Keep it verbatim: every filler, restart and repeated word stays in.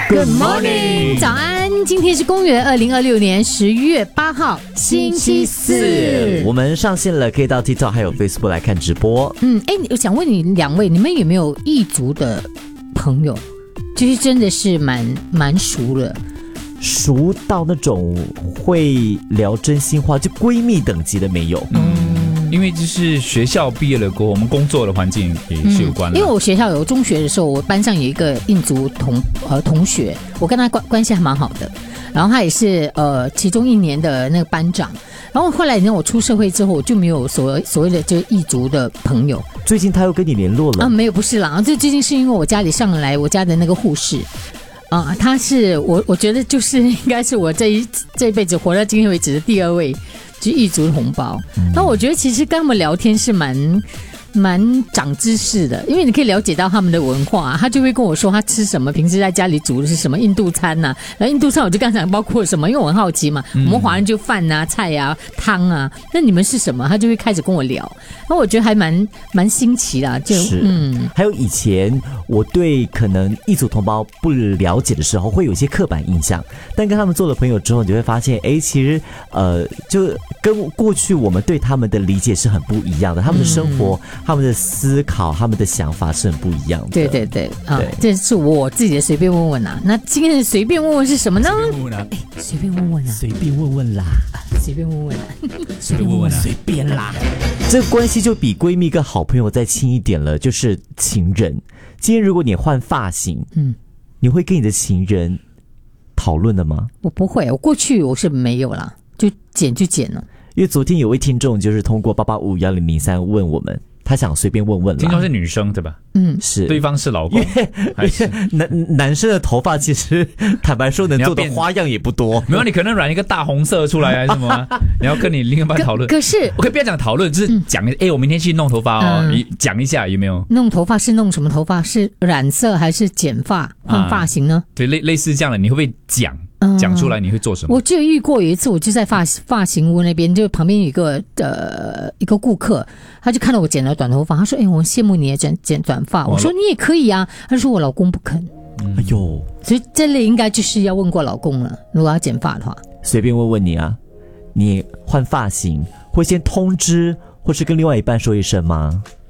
Good morning， 早安！今天是公元二零二六年十月八号，星期四。 我们上线了，可以到 TikTok 还有 Facebook 来看直播。 嗯，哎，我想问你两位，你们有没有异族的朋友？就是真的是蛮蛮熟了， 熟到那种会聊真心话，就闺蜜等级的没有。 嗯。因为就是学校毕业了过后，我们工作的环境也是有关的、 嗯。因为我学校有中学的时候，我班上有一个印族同呃同学，我跟他关关系还蛮好的。然后他也是呃其中一年的那个班长。然后后来呢，我出社会之后，我就没有所谓所谓的这异族的朋友。 最近他又跟你联络了？ 啊，没有，不是啦，这最近是因为我家里上来我家的那个护士。啊，他是我，我觉得就是应该是我这一这一辈子活到今天为止的第二位，就是异族的同胞。那、嗯、我觉得其实跟他们聊天是蛮蛮长知识的，因为你可以了解到他们的文化。他就会跟我说他吃什么，平时在家里煮的是什么印度餐呐、啊。然后印度餐我就刚才包括什么，因为我很好奇嘛。嗯、我们华人就饭啊、菜啊、汤啊，那你们是什么？他就会开始跟我聊。那我觉得还蛮蛮新奇啦，就是嗯。还有以前我对可能异族同胞不了解的时候，会有一些刻板印象，但跟他们做了朋友之后，你就会发现，哎，其实呃，就跟过去我们对他们的理解是很不一样的。他们的生活。嗯他们的思考，他们的想法是很不一样的。 对对对，啊，这是我自己的随便问问啊。那今天的随便问问是什么呢？ 随便问问啊， 哎，随便问问啊， 随便问问啦， 随便问问啊， 随便问问啊， 随便啦。这关系就比闺蜜跟好朋友再亲一点了，就是情人。今天如果你换发型，嗯，你会跟你的情人讨论的吗？ 我不会，我过去我是没有啦，就剪就剪了。 因为昨天有位听众就是通过八八五幺零零三问我们，他想随便问问啦。 听众是女生对吧？ 嗯， 是。 对方是老公还是男男生的头发其实坦白说能做的花样也不多。 没有，你可能染一个大红色出来还是什么？你要跟你另一半讨论。 可是我可以不要讲讨论，就是讲哎、嗯欸，我明天去弄头发哦，嗯、你讲一下有没有？ 弄头发是弄什么头发？是染色还是剪发换发型呢？ 啊、对，类类似这样的，你会不会讲？讲出来你会做什么？ 我就遇过有一次，我就在发发型屋那边，就旁边有一个呃一个顾客，他就看到我剪了短头发，他说：“哎，我羡慕你也剪剪短发。”我说：“你也可以啊。”他说：“我老公不肯。” 哎呦， 所以这类应该就是要问过老公了。如果要剪发的话， 随便问问你啊，你换发型会先通知，或是跟另外一半说一声吗？